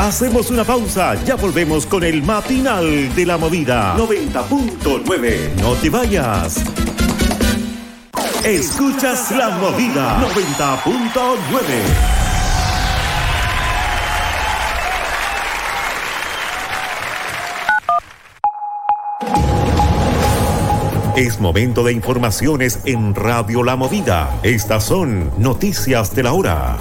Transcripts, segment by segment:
Hacemos una pausa, ya volvemos con el matinal de la movida 90.9. No te vayas. Escuchas la movida 90.9. Es momento de informaciones en Radio La Movida. Estas son noticias de la hora.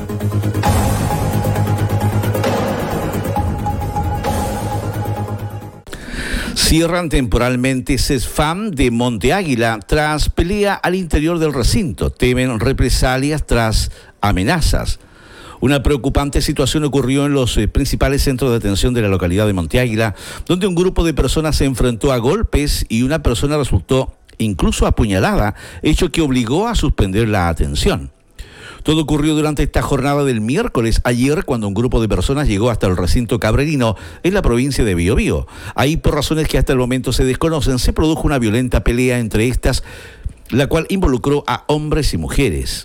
Cierran temporalmente CESFAM de Monte Águila tras pelea al interior del recinto. Temen represalias tras amenazas. Una preocupante situación ocurrió en los principales centros de atención de la localidad de Monte Águila, donde un grupo de personas se enfrentó a golpes y una persona resultó incluso apuñalada, hecho que obligó a suspender la atención. Todo ocurrió durante esta jornada del miércoles ayer, cuando un grupo de personas llegó hasta el recinto cabrerino en la provincia de Biobío. Ahí, por razones que hasta el momento se desconocen, se produjo una violenta pelea entre estas, la cual involucró a hombres y mujeres.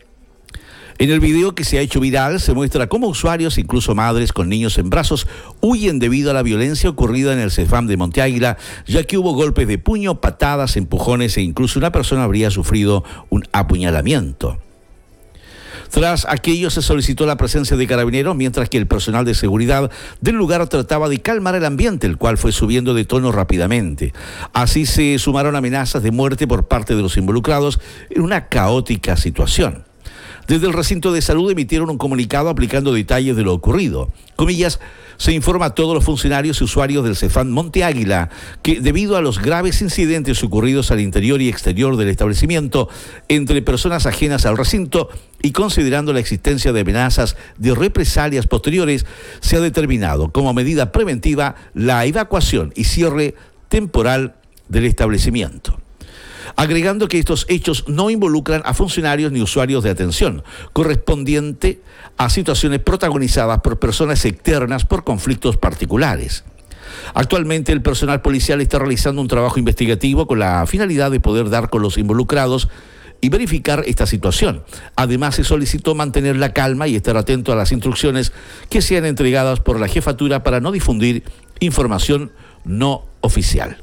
En el video que se ha hecho viral se muestra cómo usuarios, incluso madres con niños en brazos, huyen debido a la violencia ocurrida en el CESFAM de Monte Águila, ya que hubo golpes de puño, patadas, empujones e incluso una persona habría sufrido un apuñalamiento. Tras aquello se solicitó la presencia de carabineros, mientras que el personal de seguridad del lugar trataba de calmar el ambiente, el cual fue subiendo de tono rápidamente. Así se sumaron amenazas de muerte por parte de los involucrados en una caótica situación. Desde el recinto de salud emitieron un comunicado aplicando detalles de lo ocurrido. Comillas, se informa a todos los funcionarios y usuarios del CESFAM Monte Águila que debido a los graves incidentes ocurridos al interior y exterior del establecimiento entre personas ajenas al recinto y considerando la existencia de amenazas de represalias posteriores, se ha determinado como medida preventiva la evacuación y cierre temporal del establecimiento. Agregando que estos hechos no involucran a funcionarios ni usuarios de atención, correspondiente a situaciones protagonizadas por personas externas por conflictos particulares. Actualmente el personal policial está realizando un trabajo investigativo con la finalidad de poder dar con los involucrados y verificar esta situación. Además, se solicitó mantener la calma y estar atento a las instrucciones que sean entregadas por la jefatura para no difundir información no oficial.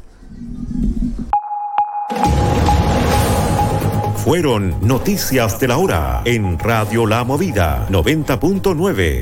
Fueron noticias de la hora en Radio La Movida 90.9.